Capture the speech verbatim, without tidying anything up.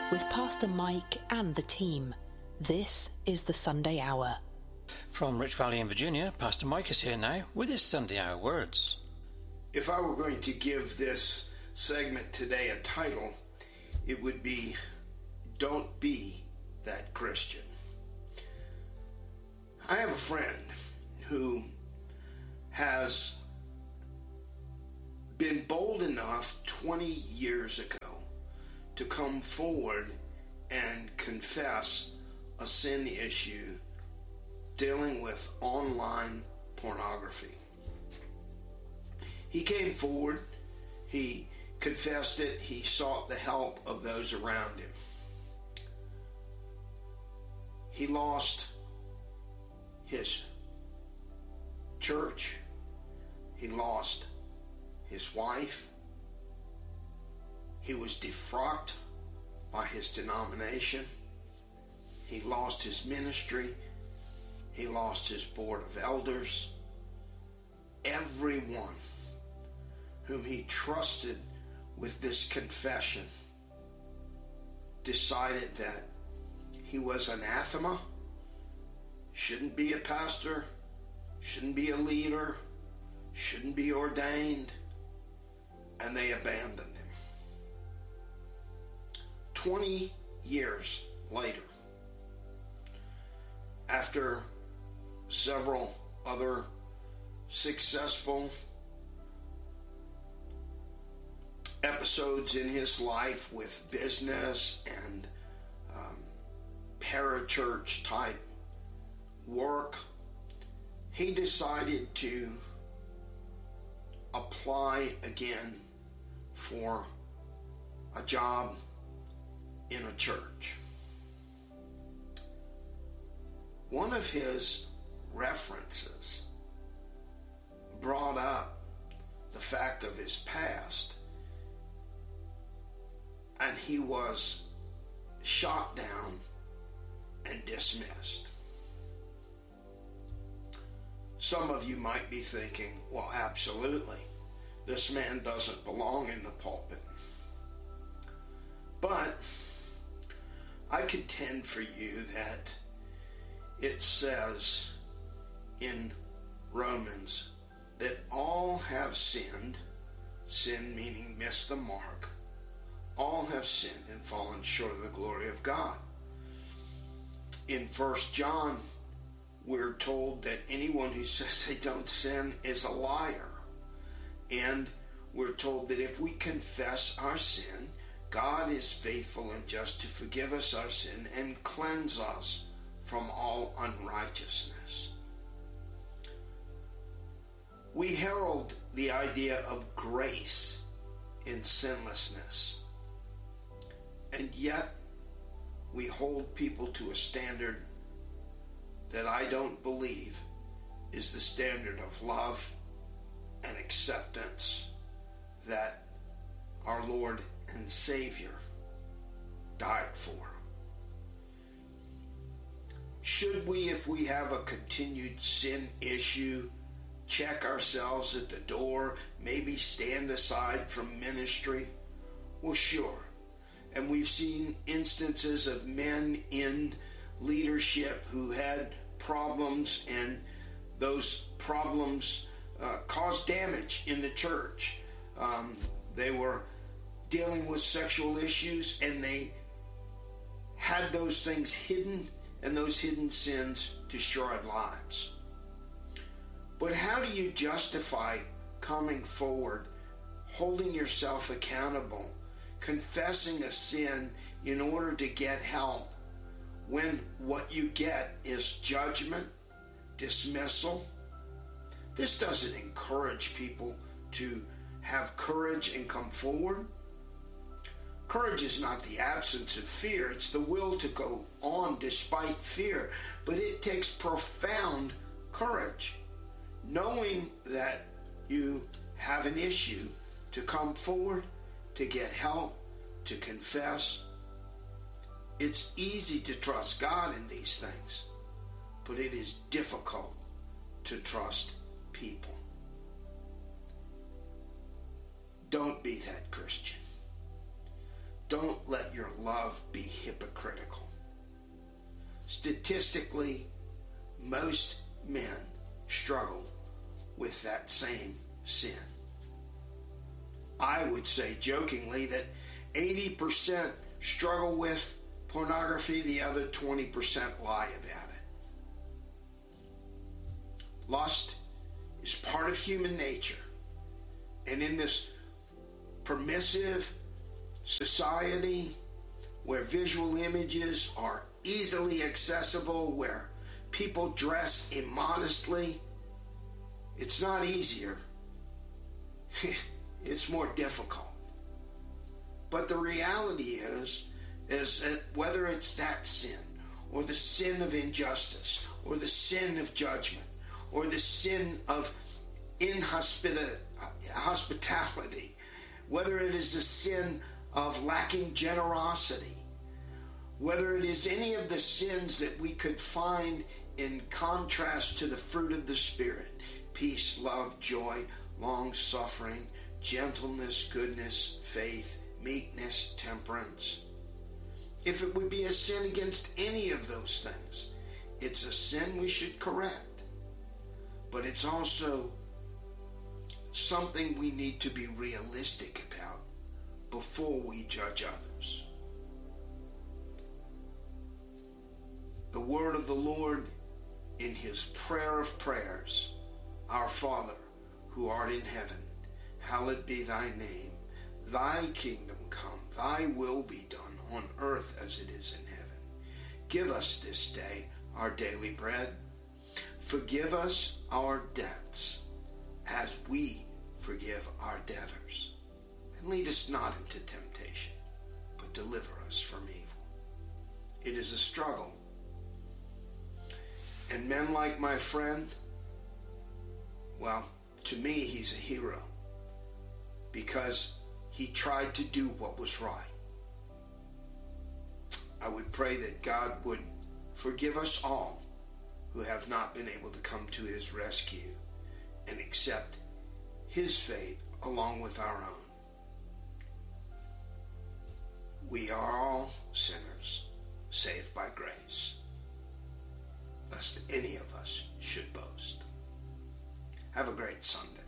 with Pastor Mike and the team. This is the Sunday Hour. From Rich Valley in Virginia, Pastor Mike is here now with his Sunday Hour words. If I were going to give this segment today a title, it would be, Don't Be That Christian. I have a friend who has been bold enough twenty years ago to come forward and confess a sin issue dealing with online pornography. He came forward, he confessed it, he sought the help of those around him. He lost his church, he lost his wife, he was defrocked by his denomination, he lost his ministry, he lost his board of elders. Everyone whom he trusted with this confession decided that he was anathema, shouldn't be a pastor, shouldn't be a leader, shouldn't be ordained, and they abandoned him. Twenty years later, after several other successful episodes in his life with business and um, parachurch type work, he decided to apply again for a job in a church. One of his references brought up the fact of his past, and he was shot down and dismissed. Some of you might be thinking, well, absolutely, this man doesn't belong in the pulpit. But I contend for you that it says in Romans that all have sinned, sin meaning missed the mark, all have sinned and fallen short of the glory of God. In First John, we're told that anyone who says they don't sin is a liar. And we're told that if we confess our sin, God is faithful and just to forgive us our sin and cleanse us from all unrighteousness. We herald the idea of grace in sinlessness, and yet we hold people to a standard that I don't believe is the standard of love and acceptance that our Lord and Savior died for. Should we, if we have a continued sin issue, check ourselves at the door, maybe stand aside from ministry? Well, sure. And we've seen instances of men in leadership who had problems, and those problems uh, caused damage in the church. Um, they were dealing with sexual issues, and they had those things hidden, and those hidden sins destroyed lives. But how do you justify coming forward, holding yourself accountable, confessing a sin in order to get help, when what you get is judgment, dismissal? This doesn't encourage people to have courage and come forward. Courage is not the absence of fear. It's the will to go on despite fear. But it takes profound courage, knowing that you have an issue, to come forward, to get help, to confess. It's easy to trust God in these things, but it is difficult to trust people. Don't be that Christian. don't let your love be hypocritical. Statistically, most men struggle with that same sin. I would say jokingly that eighty percent struggle with pornography, the other twenty percent lie about it. Lust is part of human nature. And in this permissive society where visual images are easily accessible, where people dress immodestly, it's not easier. It's more difficult. But the reality is, is that whether it's that sin, or the sin of injustice, or the sin of judgment, or the sin of inhospitality, whether it is the sin of lacking generosity, whether it is any of the sins that we could find in contrast to the fruit of the Spirit, peace, love, joy, long-suffering, gentleness, goodness, faith, meekness, temperance. If it would be a sin against any of those things, it's a sin we should correct. But it's also something we need to be realistic about before we judge others. The word of the Lord in his prayer of prayers, Our Father, who art in heaven, hallowed be thy name. Thy kingdom come, thy will be done on earth as it is in heaven. Give us this day our daily bread. Forgive us our debts as we forgive our debtors. And lead us not into temptation, but deliver us from evil. It is a struggle. And men like my friend, well, to me, he's a hero because he tried to do what was right. I would pray that God would forgive us all who have not been able to come to his rescue and accept his fate along with our own. We are all sinners, saved by grace, lest any of us should boast. Have a great Sunday.